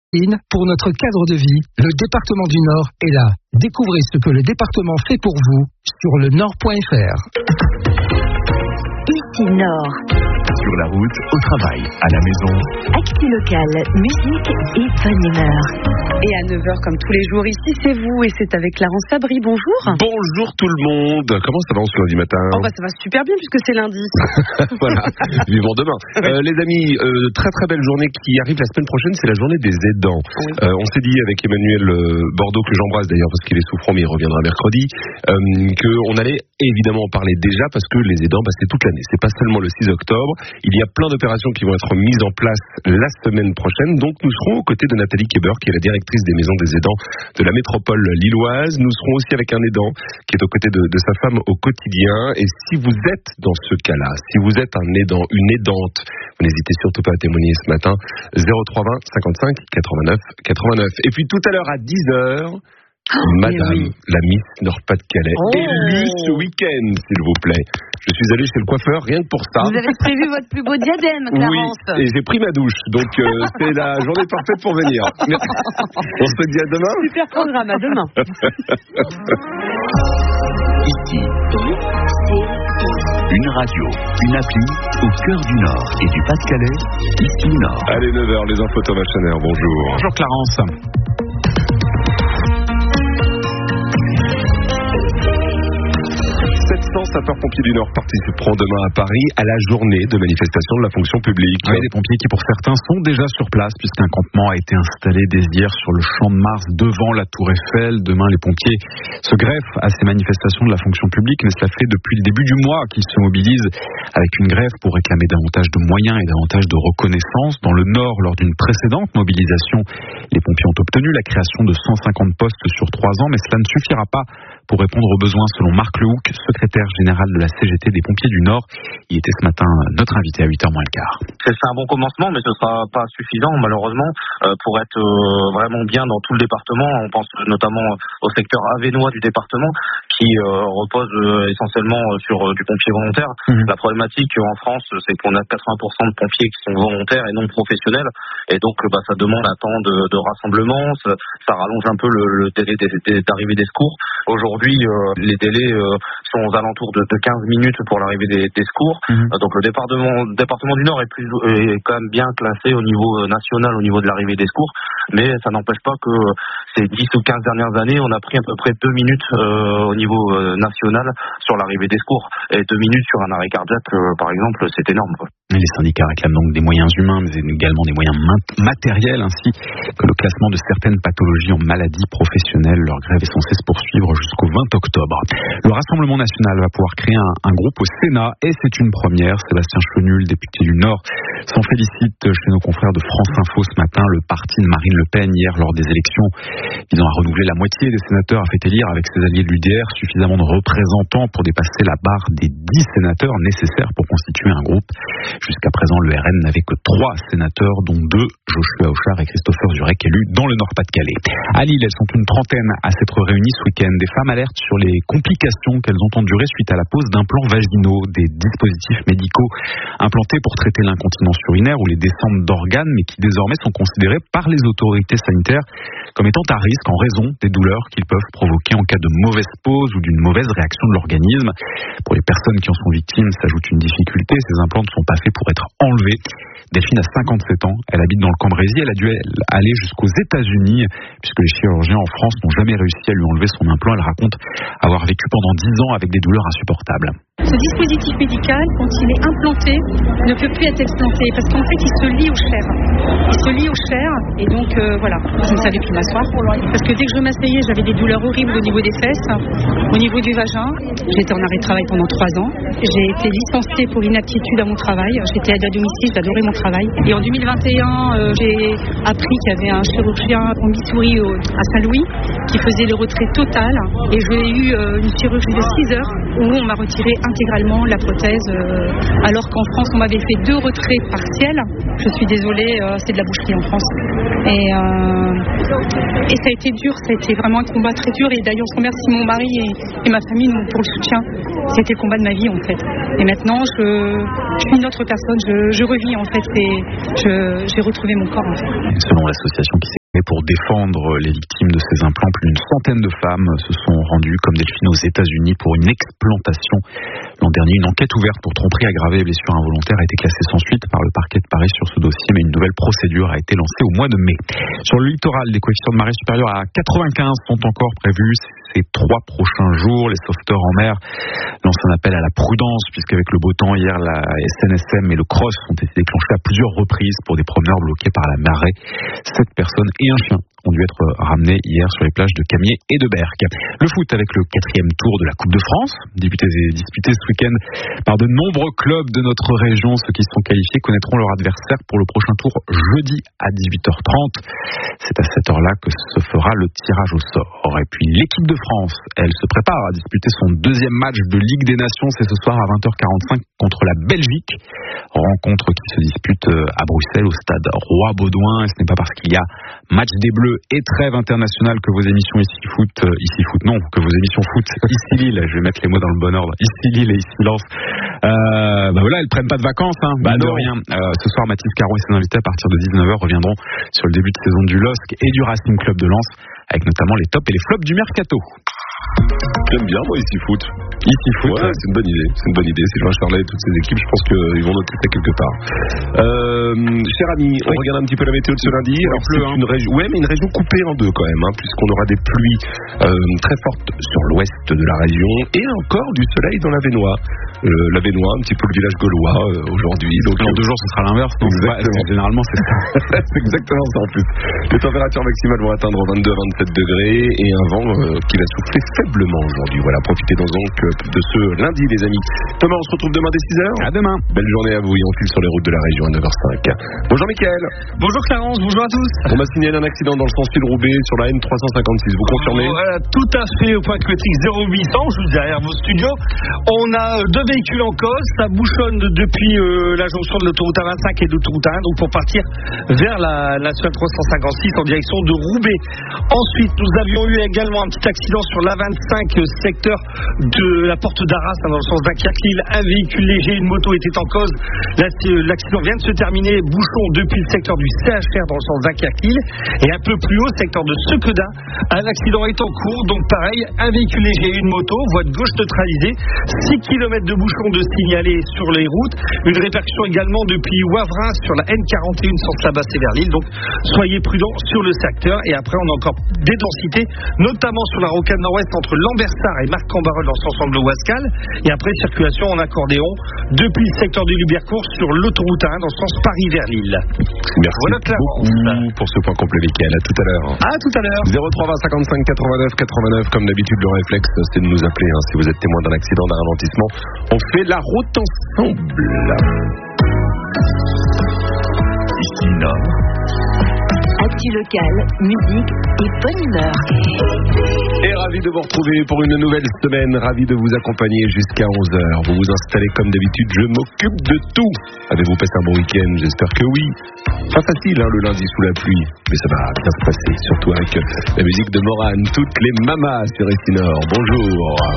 Pour notre cadre de vie, le département du Nord est là. Découvrez ce que le département fait pour vous sur le nord.fr. Ici Nord. Sur la route, au travail, à la maison. Actu locale, musique et bonne humeur. Et à 9h comme tous les jours, ici c'est vous et c'est avec Clarence Sabri. Bonjour. Bonjour tout le monde. Comment ça va ce lundi matin? Ça va super bien puisque c'est lundi. Voilà, vivons demain. Les amis, très très belle journée qui arrive la semaine prochaine, c'est la journée des aidants. Oui. On s'est dit avec Emmanuel Bordeaux, que j'embrasse d'ailleurs parce qu'il est souffrant mais il reviendra mercredi, qu'on allait évidemment en parler déjà parce que les aidants, c'est toute l'année. C'est pas seulement le 6 octobre. Il y a plein d'opérations qui vont être mises en place la semaine prochaine. Donc nous serons aux côtés de Nathalie Keber, qui est la directrice des maisons des aidants de la métropole lilloise. Nous serons aussi avec un aidant qui est aux côtés de sa femme au quotidien. Et si vous êtes dans ce cas-là, si vous êtes un aidant, une aidante, vous n'hésitez surtout pas à témoigner ce matin. 0320 55 89 89. Et puis tout à l'heure à 10h, Madame la Miss Nord-Pas-de-Calais, élue ce week-end, s'il vous plaît. Je suis allé chez le coiffeur rien que pour ça. Vous avez prévu votre plus beau diadème, Clarence. Oui, et j'ai pris ma douche, donc c'est la journée parfaite pour venir. On se dit à demain. Super programme, à demain. Ici, une radio, une appli au cœur du Nord et du Pas-de-Calais. Ici Nord. Allez, 9h, les infos Thomas Channer, bonjour. Bonjour Clarence. 700 sapeurs-pompiers du Nord participeront demain à Paris à la journée de manifestation de la fonction publique. Oui, des pompiers qui pour certains sont déjà sur place puisqu'un campement a été installé dès hier sur le Champ de Mars devant la Tour Eiffel. Demain, les pompiers se greffent à ces manifestations de la fonction publique, mais cela fait depuis le début du mois qu'ils se mobilisent avec une grève pour réclamer davantage de moyens et davantage de reconnaissance. Dans le Nord, lors d'une précédente mobilisation, les pompiers ont obtenu la création de 150 postes sur 3 ans, mais cela ne suffira pas pour répondre aux besoins selon Marc Lehoucq, secrétaire général de la CGT des pompiers du Nord. Il était ce matin notre invité à 8h moins le quart. C'est un bon commencement, mais ce ne sera pas suffisant malheureusement pour être vraiment bien dans tout le département. On pense notamment au secteur avesnois du département qui repose essentiellement sur du pompier volontaire. La problématique en France, c'est qu'on a 80% de pompiers qui sont volontaires et non professionnels, et donc ça demande un temps de rassemblement, ça rallonge un peu le délai d'arrivée des secours. Aujourd'hui, les délais sont aux alentours de 15 minutes pour l'arrivée des secours. Donc le département du Nord est quand même bien classé au niveau national, au niveau de l'arrivée des secours, mais ça n'empêche pas que ces 10 ou 15 dernières années, on a pris à peu près 2 minutes au niveau national sur l'arrivée des secours. Et 2 minutes sur un arrêt cardiaque, par exemple, c'est énorme, quoi. Les syndicats réclament donc des moyens humains, mais également des moyens matériels, ainsi que le classement de certaines pathologies en maladies professionnelles. Leur grève est censée se poursuivre jusqu'au 20 octobre. Le Rassemblement national va pouvoir créer un groupe au Sénat, et c'est une première. Sébastien Chvenul, député du Nord, s'en félicite chez nos confrères de France Info ce matin. Le parti de Marine Le Pen, hier, lors des élections visant à renouveler la moitié des sénateurs, a fait élire avec ses alliés de l'UDR suffisamment de représentants pour dépasser la barre des 10 sénateurs nécessaires pour constituer un groupe. Jusqu'à présent, le RN n'avait que 3 sénateurs, dont 2, Joshua Auchard et Christopher Zurek, élus dans le Nord-Pas-de-Calais. À Lille, elles sont une trentaine à s'être réunies ce week-end. Des femmes alertent sur les complications qu'elles ont endurées suite à la pose d'implants vaginaux, des dispositifs médicaux implantés pour traiter l'incontinence urinaire ou les descentes d'organes, mais qui désormais sont considérés par les autorités sanitaires comme étant à risque en raison des douleurs qu'ils peuvent provoquer en cas de mauvaise pose ou d'une mauvaise réaction de l'organisme. Pour les personnes qui en sont victimes, s'ajoute une difficulté: ces implants ne sont pas faits pour être enlevés. Delphine a 57 ans, elle habite dans le Cambrésis, elle a dû aller jusqu'aux États-Unis puisque les chirurgiens en France n'ont jamais réussi à lui enlever son implant. Elle raconte avoir vécu pendant 10 ans avec des douleurs insupportables. Ce dispositif médical, quand il est implanté, ne peut plus être explanté parce qu'en fait, il se lie au chair. Il se lie au chair et donc voilà, je ne savais plus m'asseoir parce que dès que je m'asseyais, j'avais des douleurs horribles au niveau des fesses, au niveau du vagin. J'étais en arrêt de travail pendant 3 ans. J'ai été licenciée pour inaptitude à mon travail. J'étais aide à domicile, j'adorais mon travail. Et en 2021, j'ai appris qu'il y avait un chirurgien en Missouri à Saint-Louis qui faisait le retrait total. Et j'ai eu une chirurgie de 6 heures où on m'a retiré intégralement la prothèse, alors qu'en France on m'avait fait 2 retraits partiels. Je suis désolée, c'est de la boucherie en France. Et ça a été dur, ça a été vraiment un combat très dur. Et d'ailleurs je remercie mon mari et ma famille pour le soutien. C'était le combat de ma vie en fait. Et maintenant je suis une autre personne, je revis en fait et j'ai retrouvé mon corps en fait. Selon l'association qui Et pour défendre les victimes de ces implants, plus d'une centaine de femmes se sont rendues comme Delphine aux États-Unis pour une explantation. L'an dernier, une enquête ouverte pour tromperie aggravée et blessure involontaire a été classée sans suite par le parquet de Paris sur ce dossier, mais une nouvelle procédure a été lancée au mois de mai. Sur le littoral, des coefficients de marée supérieurs à 95 sont encore prévus ces 3 prochains jours. Les sauveteurs en mer lancent un appel à la prudence, puisqu'avec le beau temps hier, la SNSM et le CROSS ont été déclenchés à plusieurs reprises pour des promeneurs bloqués par la marée. 7 personnes et un chien ont dû être ramenés hier sur les plages de Camier et de Berck. Le foot avec le 4e tour de la Coupe de France, disputé ce week-end par de nombreux clubs de notre région. Ceux qui sont qualifiés connaîtront leur adversaire pour le prochain tour jeudi à 18h30. C'est à cette heure-là que se fera le tirage au sort. Et puis l'équipe de France, elle se prépare à disputer son 2e match de Ligue des Nations. C'est ce soir à 20h45 contre la Belgique. Rencontre qui se dispute à Bruxelles au stade Roi-Baudouin. Et ce n'est pas parce qu'il y a match des Bleus et trêve internationale que vos émissions que vos émissions foot, ici Lille, je vais mettre les mots dans le bon ordre, ici Lille et ici Lens, elles prennent pas de vacances, de rien. Ce soir, Mathis Caron et ses invités à partir de 19h reviendront sur le début de saison du LOSC et du Racing Club de Lens, avec notamment les tops et les flops du mercato. J'aime bien, moi, ici foot. Ici foot. Ouais, c'est une bonne idée. Sylvain Charlet et toutes ces équipes, je pense qu'ils vont noter ça quelque part. Cher ami, on regarde un petit peu la météo de ce lundi. Alors, c'est une région, mais une région coupée en deux quand même, puisqu'on aura des pluies très fortes sur l'ouest de la région et encore du soleil dans l'Avesnois. L'Avesnois, un petit peu le village gaulois aujourd'hui. Donc, en 2 jours, ce sera l'inverse. Donc, généralement, c'est ça. C'est exactement ça en plus. Les températures maximales vont atteindre 22 à 27 degrés et un vent qui va souffler faiblement aujourd'hui. Voilà, profitez donc de ce lundi, les amis. Thomas, on se retrouve demain dès 6h. À demain. Belle journée à vous et on file sur les routes de la région à 9h05. Bonjour Mickaël. Bonjour Clarence, bonjour à tous. On m'a signalé un accident dans le sens Lille-Roubaix sur la N356. Vous confirmez? Tout à fait, au point critique 0800, juste derrière vos studios. On a 2 véhicules en cause. Ça bouchonne depuis la jonction de l'autoroute A25 et de l'autoroute A1, donc pour partir vers la nationale 356 en direction de Roubaix. Ensuite, nous avions eu également un petit accident sur l'A25, secteur de la porte d'Arras, dans le sens Dunkerque-Lille. Un véhicule léger, une moto était en cause. L'accident vient de se terminer. Bouchon depuis le secteur du CHR dans le sens Dunkerque-Lille. Et un peu plus haut, secteur de Sequedin. Un accident est en cours. Donc pareil, un véhicule léger et une moto. Voie de gauche neutralisée. 6 km de bouchon de signalés sur les routes. Une répercussion également depuis Wavrin sur la N41 sens Labasset vers Lille. Donc soyez prudents sur le secteur. Et après, on a encore des densités, notamment sur la rocade nord-ouest entre Lambersart et Marc-en-Barœul dans le sens anglo-wascal. Et après, circulation en accordéon depuis le secteur de Lubercourt sur l'autoroute 1 dans le sens Paris vers Lille. Merci beaucoup pour ce point complet, Mickaël. À tout à l'heure. À tout à l'heure. 03 20 55 89 89. Comme d'habitude, le réflexe, c'est de nous appeler. Si vous êtes témoin d'un accident, d'un ralentissement, on fait la route ensemble. Ici Nord. Actu locale, musique et bonne humeur. Et ravi de vous retrouver pour une nouvelle semaine, ravi de vous accompagner jusqu'à 11h. Vous vous installez comme d'habitude, je m'occupe de tout. Avez-vous passé un bon week-end? J'espère que oui. Pas facile le lundi sous la pluie, mais ça va bien se passer, surtout avec la musique de Morane, toutes les mamas sur Ici Nord. Bonjour.